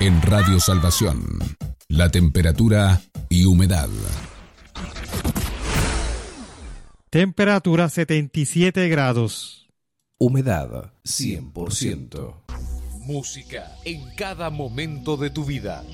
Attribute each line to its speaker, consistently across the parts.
Speaker 1: En Radio Salvación, la temperatura y humedad.
Speaker 2: Temperatura 77 grados.
Speaker 1: Humedad 100%.
Speaker 3: Música en cada momento de tu vida.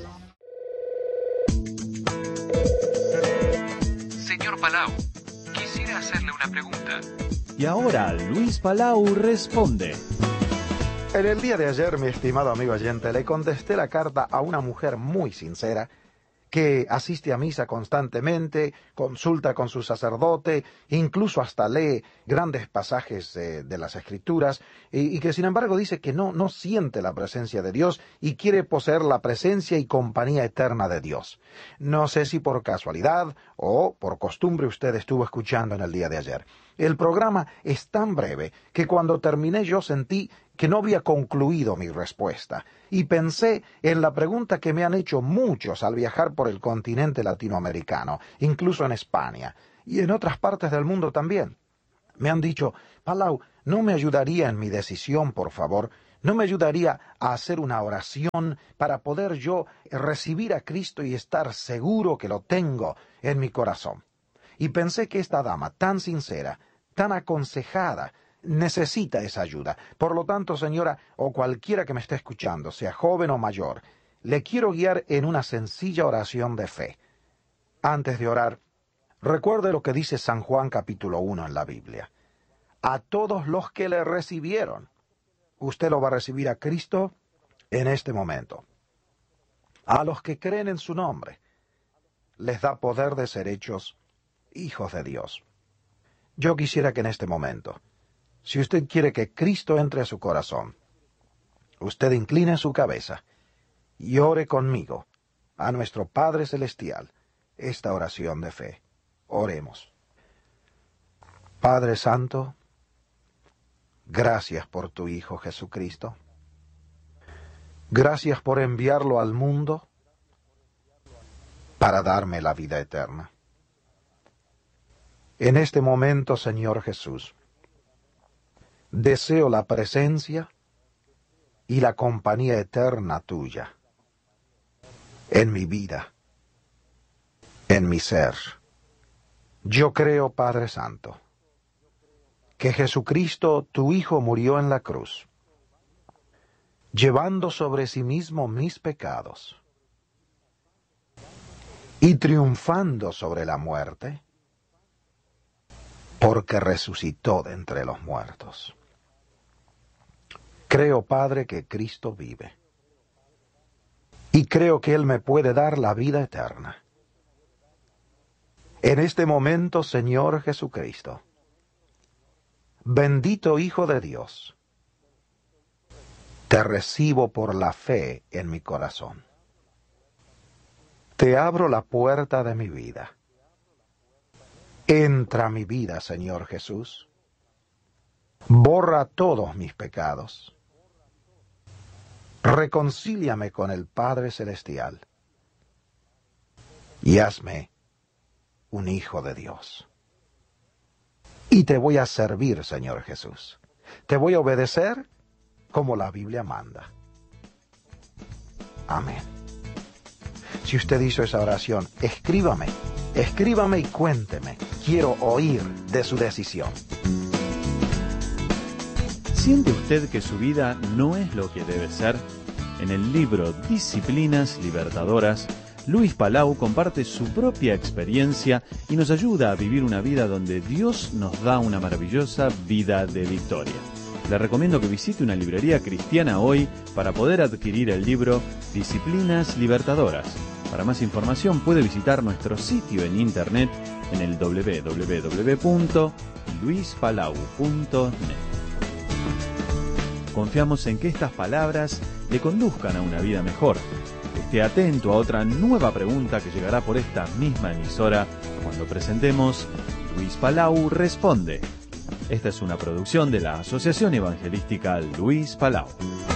Speaker 4: Señor Palau, quisiera hacerle una pregunta.
Speaker 5: Y ahora Luis Palau responde.
Speaker 6: En el día de ayer, mi estimado amigo oyente, le contesté la carta a una mujer muy sincera que asiste a misa constantemente, consulta con su sacerdote, incluso hasta lee grandes pasajes de las Escrituras, y que sin embargo dice que no siente la presencia de Dios y quiere poseer la presencia y compañía eterna de Dios. No sé si por casualidad o por costumbre usted estuvo escuchando en el día de ayer. El programa es tan breve que cuando terminé yo sentí que no había concluido mi respuesta, y pensé en la pregunta que me han hecho muchos al viajar por el continente latinoamericano, incluso en España, y en otras partes del mundo también. Me han dicho: Palau, ¿no me ayudaría en mi decisión, por favor? ¿No me ayudaría a hacer una oración para poder yo recibir a Cristo y estar seguro que lo tengo en mi corazón? Y pensé que esta dama tan sincera, tan aconsejada, necesita esa ayuda. Por lo tanto, señora, o cualquiera que me esté escuchando, sea joven o mayor, le quiero guiar en una sencilla oración de fe. Antes de orar, recuerde lo que dice San Juan capítulo 1 en la Biblia. A todos los que le recibieron, usted lo va a recibir a Cristo en este momento. A los que creen en su nombre, les da poder de ser hechos hijos de Dios. Yo quisiera que en este momento, si usted quiere que Cristo entre a su corazón, usted incline su cabeza y ore conmigo a nuestro Padre Celestial esta oración de fe. Oremos. Padre Santo, gracias por tu Hijo Jesucristo. Gracias por enviarlo al mundo para darme la vida eterna. En este momento, Señor Jesús, deseo la presencia y la compañía eterna tuya en mi vida, en mi ser. Yo creo, Padre Santo, que Jesucristo, tu Hijo, murió en la cruz, llevando sobre sí mismo mis pecados y triunfando sobre la muerte, porque resucitó de entre los muertos. Creo, Padre, que Cristo vive, y creo que Él me puede dar la vida eterna. En este momento, Señor Jesucristo, bendito Hijo de Dios, te recibo por la fe en mi corazón. Te abro la puerta de mi vida. Entra a mi vida, Señor Jesús. Borra todos mis pecados. Reconcíliame con el Padre Celestial. Y hazme un hijo de Dios. Y te voy a servir, Señor Jesús. Te voy a obedecer como la Biblia manda. Amén. Si usted hizo esa oración, escríbame y cuénteme. Quiero oír de su decisión.
Speaker 5: ¿Siente usted que su vida no es lo que debe ser? En el libro Disciplinas Libertadoras, Luis Palau comparte su propia experiencia y nos ayuda a vivir una vida donde Dios nos da una maravillosa vida de victoria. Le recomiendo que visite una librería cristiana hoy para poder adquirir el libro Disciplinas Libertadoras. Para más información puede visitar nuestro sitio en internet en el www.luispalau.net. Confiamos en que estas palabras le conduzcan a una vida mejor. Esté atento a otra nueva pregunta que llegará por esta misma emisora cuando presentemos Luis Palau Responde. Esta es una producción de la Asociación Evangelística Luis Palau.